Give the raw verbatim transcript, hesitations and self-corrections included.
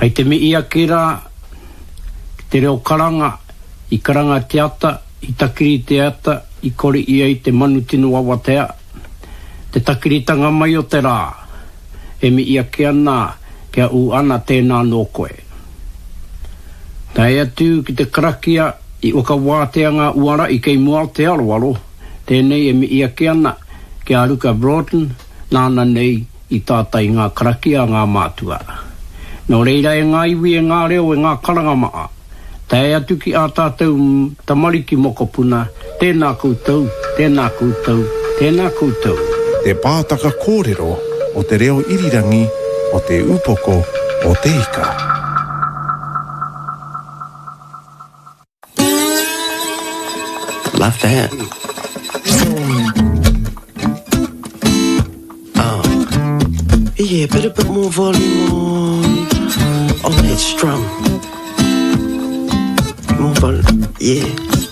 Kei te mi ia kera, te reo karanga, i karanga te ata, i takiri te ata, i kore ia i te manu tino awatea. Te takiritanga mai o te rā, e mi ia ke ana, kia u ana tēnā no koe. Tai atu ki te karakia, i oka wāteanga uara i kei mua te aroaro, tēnei e mi ia ke ana, kia aruka Broughton, nāna nei i tātai ngā karakia ngā mātua. Nō reira e ngā iwi e ngā reo e ngā karangamaa, tai atu ki a tātou tamariki mokopuna, tēnā koutou, tēnā koutou, tēnā koutou. Te pātaka kōrero o te reo irirangi o te upoko o te ika. Love that. Oh. Yeah, better put more volume on. On that strum. More volume. Yeah.